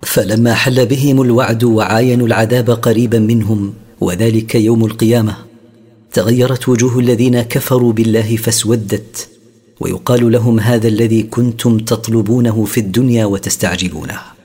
فلما حل بهم الوعد وعاينوا العذاب قريبا منهم وذلك يوم القيامة، تغيرت وجوه الذين كفروا بالله فاسودت، ويقال لهم: هذا الذي كنتم تطلبونه في الدنيا وتستعجلونه.